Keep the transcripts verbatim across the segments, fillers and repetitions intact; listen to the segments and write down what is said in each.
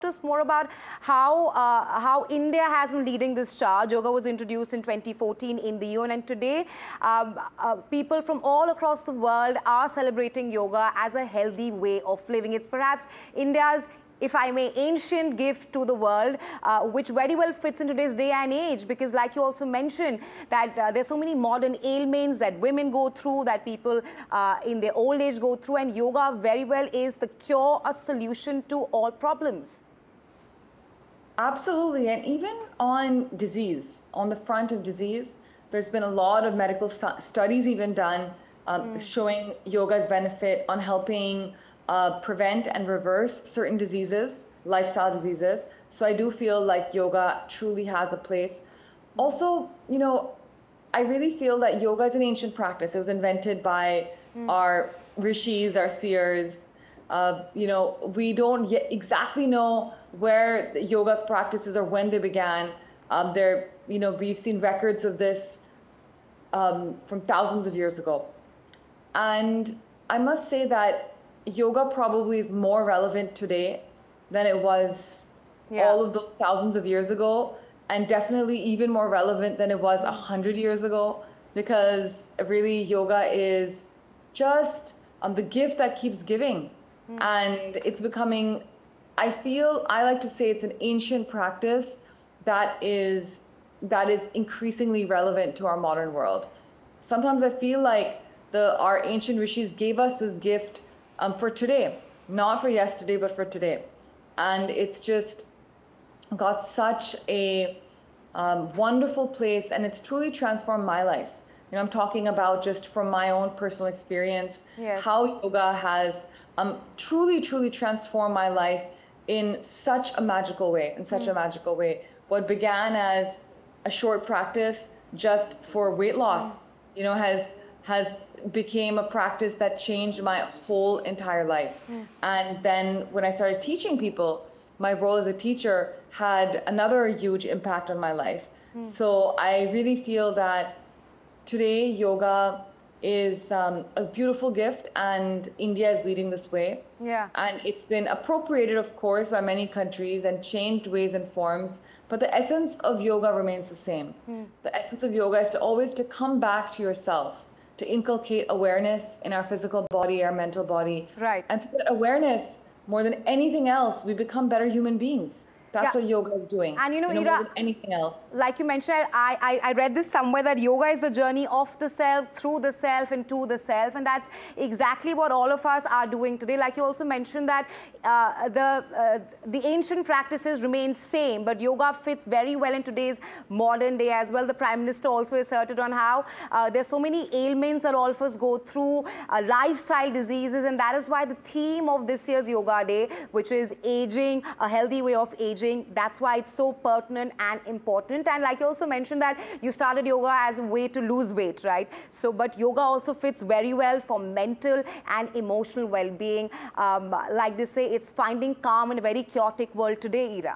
Us more about how uh, how India has been leading this charge. Yoga was introduced in twenty fourteen in the U N, and today um, uh, people from all across the world are celebrating yoga as a healthy way of living. It's perhaps India's, if I may, ancient gift to the world, uh, which very well fits in today's day and age, because like you also mentioned that uh, there's so many modern ailments that women go through, that people uh, in their old age go through, and yoga very well is the cure, a solution to all problems. Absolutely, and even on disease, on the front of disease, there's been a lot of medical studies even done um, mm. showing yoga's benefit on helping uh, prevent and reverse certain diseases, lifestyle diseases. So I do feel like yoga truly has a place. Also, you know, I really feel that yoga is an ancient practice. It was invented by mm. our rishis, our seers. Uh, you know, we don't yet exactly know where the yoga practices or when they began. Um, there, you know, we've seen records of this um, from thousands of years ago. And I must say that yoga probably is more relevant today than it was yeah. all of those thousands of years ago, and definitely even more relevant than it was a hundred years ago, because really yoga is just um, the gift that keeps giving. Mm. And it's becoming, I feel, I like to say it's an ancient practice that is that is increasingly relevant to our modern world. Sometimes I feel like the our ancient rishis gave us this gift um, for today, not for yesterday, but for today. And it's just got such a um, wonderful place, and it's truly transformed my life. You know, I'm talking about just from my own personal experience, yes. how yoga has um, truly, truly transformed my life in such a magical way, in such mm. a magical way. What began as a short practice just for weight loss, mm. you know, has has became a practice that changed my whole entire life. Mm. And then when I started teaching people, my role as a teacher had another huge impact on my life. Mm. So I really feel that today, yoga is um, a beautiful gift, and India is leading this way. Yeah. And it's been appropriated, of course, by many countries and changed ways and forms, but the essence of yoga remains the same. Mm. The essence of yoga is to always to come back to yourself, to inculcate awareness in our physical body, our mental body. Right. And through that awareness, more than anything else, we become better human beings. That's yeah. what yoga is doing. And you know, you know Ira, more than anything else. Like you mentioned, I, I, I read this somewhere that yoga is the journey of the self, through the self, and to the self. And that's exactly what all of us are doing today. Like you also mentioned that uh, the, uh, the ancient practices remain same, but yoga fits very well in today's modern day as well. The Prime Minister also asserted on how uh, there's so many ailments that all of us go through, uh, lifestyle diseases, and that is why the theme of this year's Yoga Day, which is aging, a healthy way of aging, that's why it's so pertinent and important. And like you also mentioned that you started yoga as a way to lose weight, right? So, but yoga also fits very well for mental and emotional well-being. Um, like they say, it's finding calm in a very chaotic world today, Ira.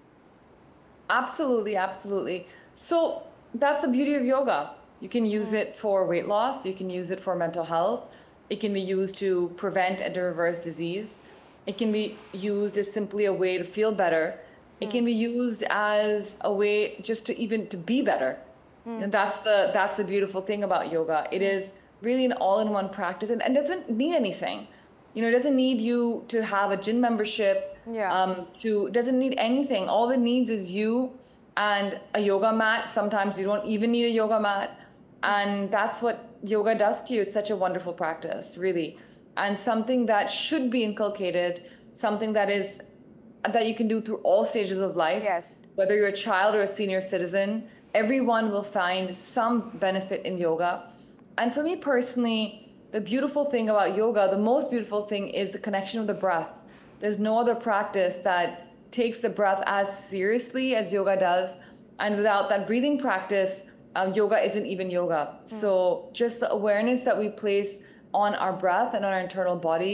Absolutely, absolutely. So that's the beauty of yoga. You can use mm. it for weight loss. You can use it for mental health. It can be used to prevent and to reverse disease. It can be used as simply a way to feel better. It can be used as a way just to even to be better. Mm. And that's the that's the beautiful thing about yoga. It is really an all-in-one practice, and, and doesn't need anything. You know, it doesn't need you to have a gym membership. Yeah. Um, to doesn't need anything. All it needs is you and a yoga mat. Sometimes you don't even need a yoga mat. And that's what yoga does to you. It's such a wonderful practice, really. And something that should be inculcated, something that is that you can do through all stages of life. Yes. Whether you're a child or a senior citizen, everyone will find some benefit in yoga. And for me personally, the beautiful thing about yoga, the most beautiful thing is the connection of the breath. There's no other practice that takes the breath as seriously as yoga does. And without that breathing practice, um, yoga isn't even yoga. Mm. So just the awareness that we place on our breath and on our internal body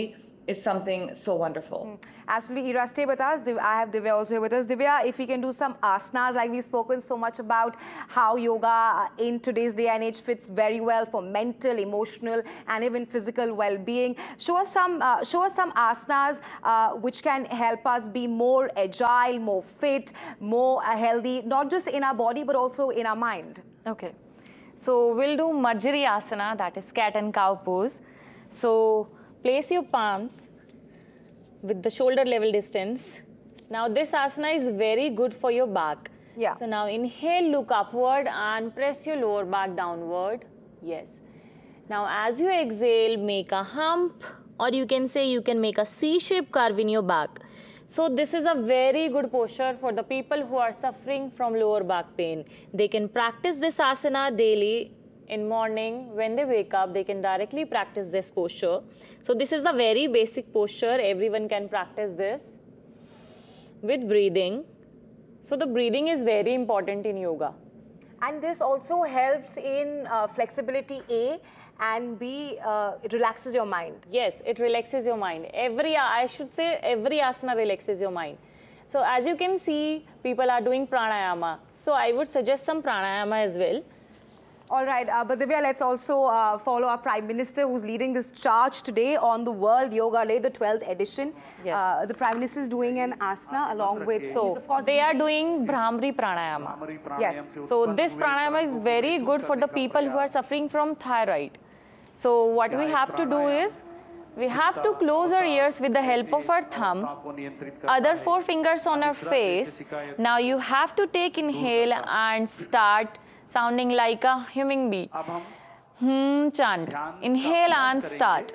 is something so wonderful. Mm. Absolutely. Ira, stay with us. I have Divya also here with us. Divya, if we can do some asanas, like we've spoken so much about how yoga in today's day and age fits very well for mental, emotional, and even physical well-being. Show us some, uh, show us some asanas uh, which can help us be more agile, more fit, more uh, healthy, not just in our body, but also in our mind. Okay. So we'll do Marjari Asana, that is cat and cow pose. So place your palms with the shoulder level distance. Now this asana is very good for your back. Yeah. So now inhale, look upward and press your lower back downward. Yes. Now as you exhale, make a hump, or you can say you can make a C-shaped curve in your back. So this is a very good posture for the people who are suffering from lower back pain. They can practice this asana daily. In morning, when they wake up, they can directly practice this posture. So this is the very basic posture. Everyone can practice this with breathing. So the breathing is very important in yoga. And this also helps in uh, flexibility, A, and B, uh, it relaxes your mind. Yes, it relaxes your mind. Every, I should say, every asana relaxes your mind. So as you can see, people are doing pranayama. So I would suggest some pranayama as well. All right, uh, but Divya, let's also uh, follow our Prime Minister who's leading this charge today on the World Yoga Day, the twelfth edition. Yes. Uh, the Prime Minister is doing an asana along with... So, of course, they are doing Bhramari Pranayama. Yes. So, this pranayama is very good for the people who are suffering from thyroid. So, what we have to do is, we have to close our ears with the help of our thumb, other four fingers on our face. Now, you have to take inhale and start sounding like a humming bee. Hmm chant. Inhale and start.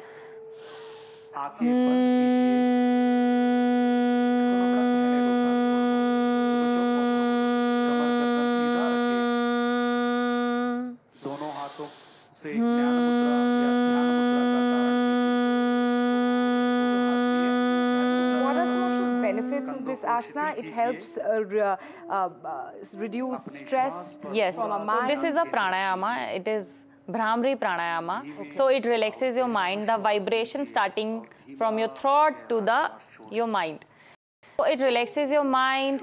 What are some of the benefits of this asana? It helps uh, re uh, uh, reduce stress yes. from our so mind. this is a pranayama. It is Bhramari Pranayama. Okay. So it relaxes your mind, the vibration starting from your throat to the your mind. So it relaxes your mind,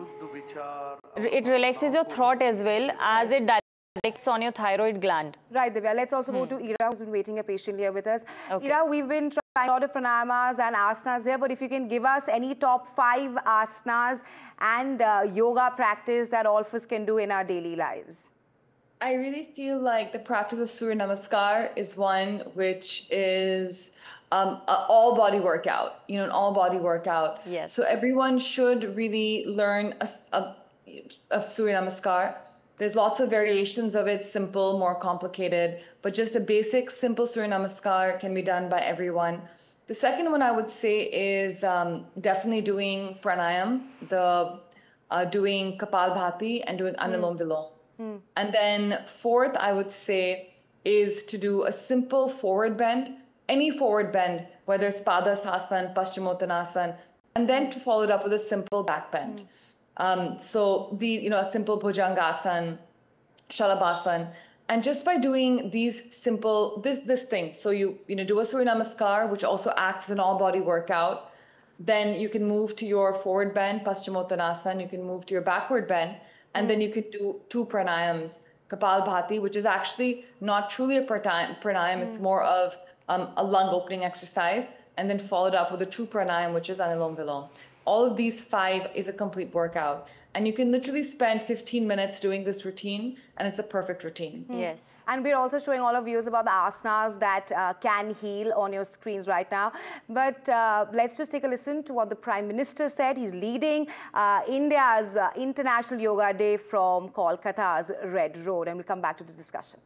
it relaxes your throat as well as it directs on your thyroid gland. Right, Divya. Let's also hmm. go to Ira, who's been waiting patiently here with us. Okay. Ira, we've been trying a lot of pranayamas and asanas here, but if you can give us any top five asanas and uh, yoga practice that all of us can do in our daily lives. I really feel like the practice of Surya Namaskar is one which is um, an all-body workout, you know, an all-body workout. Yes. So everyone should really learn a, a, a Surya Namaskar. There's lots of variations of it, simple, more complicated, but just a basic, simple Surya Namaskar can be done by everyone. The second one I would say is um, definitely doing pranayam, the uh, doing Kapalbhati and doing Anulom Vilom. Mm. And then fourth, I would say, is to do a simple forward bend, any forward bend, whether it's Padasana, Paschimottanasana, and then to follow it up with a simple back bend. Mm. Um, so the, you know, a simple Bhujangasana, Shalabhasana, and just by doing these simple, this, this thing, so you, you know, do a Surya Namaskar, which also acts as an all-body workout, then you can move to your forward bend, Paschimottanasana, you can move to your backward bend, and then you could do two pranayams, Kapalbhati, which is actually not truly a pranayam, pranayam it's more of um, a lung opening exercise, and then followed up with a true pranayam, which is Anulom Vilom. All of these five is a complete workout. And you can literally spend fifteen minutes doing this routine, and it's a perfect routine. Mm. Yes. And we're also showing all of views about the asanas that uh, can heal on your screens right now. But uh, let's just take a listen to what the Prime Minister said. He's leading uh, India's uh, International Yoga Day from Kolkata's Red Road. And we'll come back to this discussion.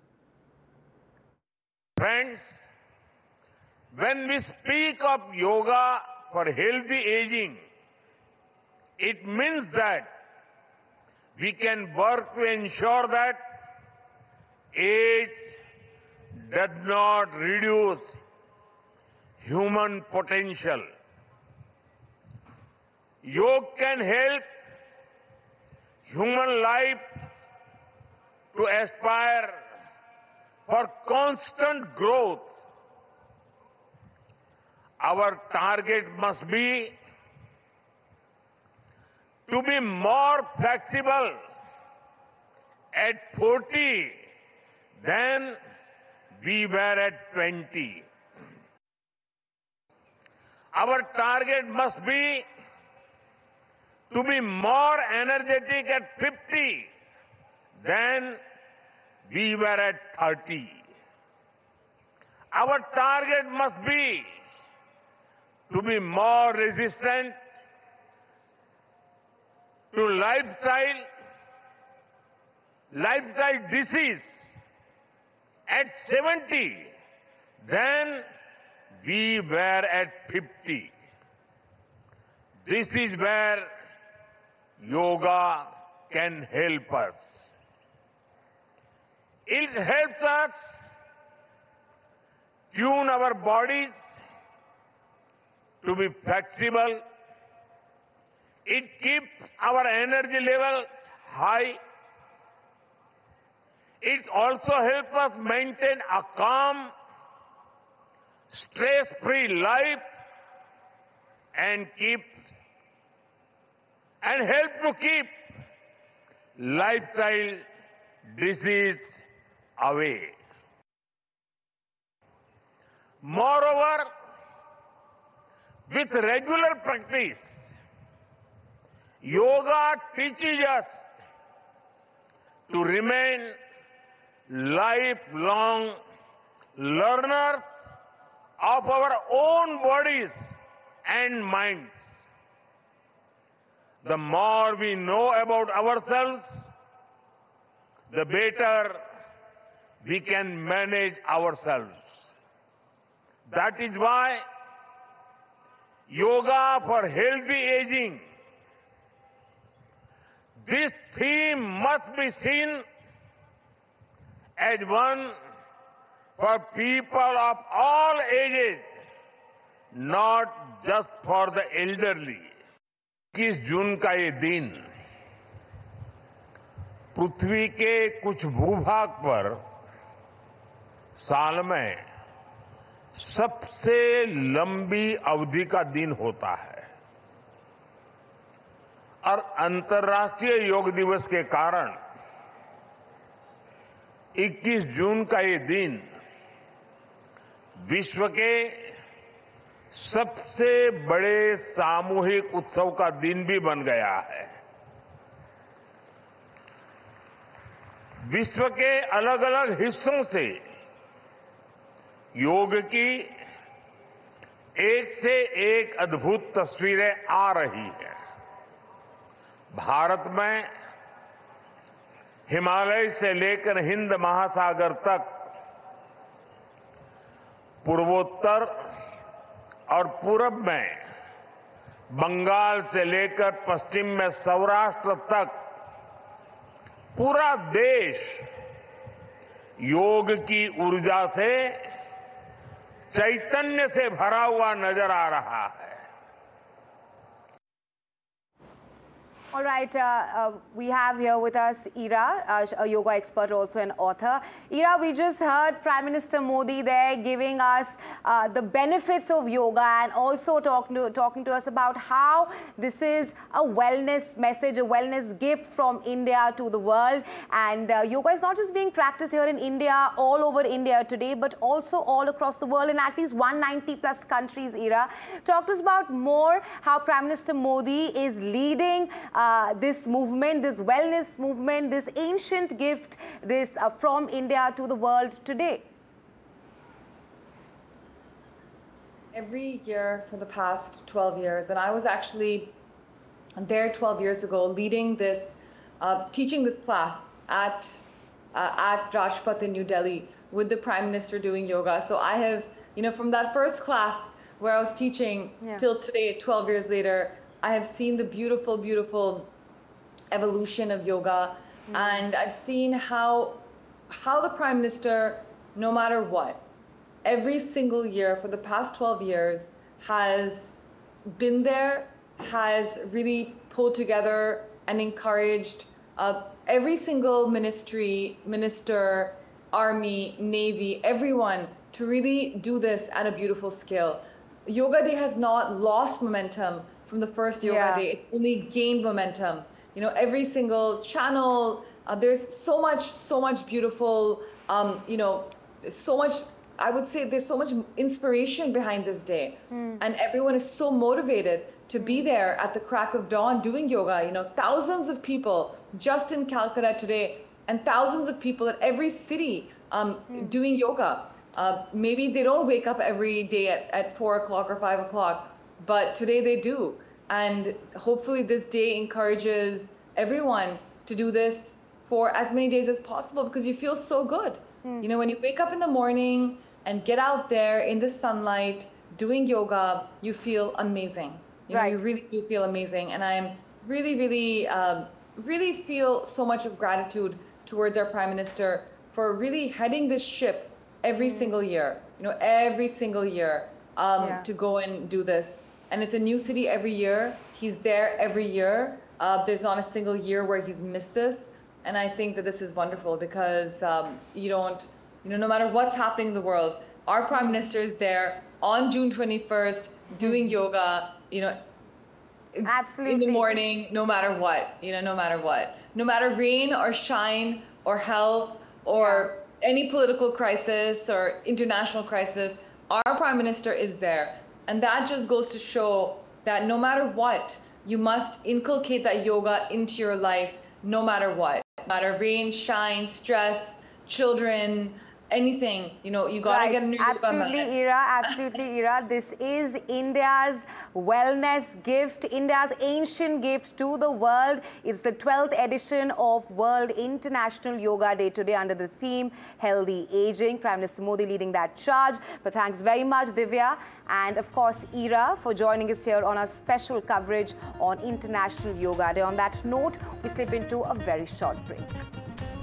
Friends, when we speak of yoga for healthy aging, it means that we can work to ensure that age does not reduce human potential. Yoga can help human life to aspire for constant growth. our target must be to be more flexible at forty than we were at twenty. Our target must be to be more energetic at fifty than we were at thirty. Our target must be to be more resistant to lifestyle, lifestyle disease at seventy than we were at fifty. This is where yoga can help us. It helps us tune our bodies to be flexible. It keeps our energy level high. It also helps us maintain a calm, stress-free life and keep and help to keep lifestyle disease away. Moreover, with regular practice, yoga teaches us to remain lifelong learners of our own bodies and minds. The more we know about ourselves, the better we can manage ourselves. That is why yoga for healthy aging, this theme must be seen as one for people of all ages, not just for the elderly. इक्कीस जून का ये दिन पृथ्वी के कुछ भूभाग पर साल में सबसे लंबी अवधि का दिन होता है और अंतर्राष्ट्रीय योग दिवस के कारण इक्कीस जून का ये दिन विश्व के सबसे बड़े सामूहिक उत्सव का दिन भी बन गया है। विश्व के अलग अलग हिस्सों से योग की एक से एक अद्भुत तस्वीरें आ रही हैं। भारत में हिमालय से लेकर हिंद महासागर तक, पूर्वोत्तर और पूरब में बंगाल से लेकर पश्चिम में सौराष्ट्र तक पूरा देश योग की ऊर्जा से, चैतन्य से भरा हुआ नजर आ रहा है। All right, uh, uh, we have here with us Ira, uh, a yoga expert, also an author. Ira, we just heard Prime Minister Modi there giving us uh, the benefits of yoga and also talking to, talking to us about how this is a wellness message, a wellness gift from India to the world. And uh, yoga is not just being practiced here in India, all over India today, but also all across the world in at least one hundred ninety plus countries, Ira. Talk to us about more how Prime Minister Modi is leading uh, this movement, this wellness movement, this ancient gift this uh, from India to the world today. Every year for the past twelve years, and I was actually there twelve years ago leading this, uh, teaching this class at, uh, at Rajpath in New Delhi with the Prime Minister doing yoga. So I have, you know, from that first class where I was teaching yeah. till today, twelve years later, I have seen the beautiful, beautiful evolution of yoga. Mm. And I've seen how, how the Prime Minister, no matter what, every single year for the past twelve years has been there, has really pulled together and encouraged uh, every single ministry, minister, army, navy, everyone to really do this at a beautiful scale. Yoga Day has not lost momentum from the first Yoga Yeah. Day. It's only gained momentum. You know, every single channel, uh, there's so much, so much beautiful, um, you know, so much, I would say there's so much inspiration behind this day. Mm. And everyone is so motivated to be there at the crack of dawn doing yoga. You know, thousands of people just in Calcutta today, and thousands of people at every city um, mm. doing yoga. Uh, maybe they don't wake up every day at, at four o'clock or five o'clock, but today they do. And hopefully this day encourages everyone to do this for as many days as possible, because you feel so good. Mm. You know, when you wake up in the morning and get out there in the sunlight doing yoga, you feel amazing. You know, right. you really do feel amazing. And I'm really, really, um, really feel so much of gratitude towards our Prime Minister for really heading this ship every mm. single year, you know, every single year um, yeah. to go and do this. And it's a new city every year. He's there every year. Uh, there's not a single year where he's missed this. And I think that this is wonderful because um, you don't, you know, no matter what's happening in the world, our Prime Minister is there on June twenty-first doing yoga, you know, absolutely in the morning, no matter what, you know, no matter what, no matter rain or shine or health or yeah. any political crisis or international crisis, our Prime Minister is there. And that just goes to show that no matter what, you must inculcate that yoga into your life, no matter what. No matter rain, shine, stress, children, anything, you know, you gotta right. get a new absolutely, yoga mat. Ira, absolutely, Ira. This is India's wellness gift, India's ancient gift to the world. It's the twelfth edition of World International Yoga Day today under the theme Healthy Aging. Prime Minister Modi leading that charge. But thanks very much, Divya. And of course, Ira, for joining us here on our special coverage on International Yoga Day. On that note, we slip into a very short break.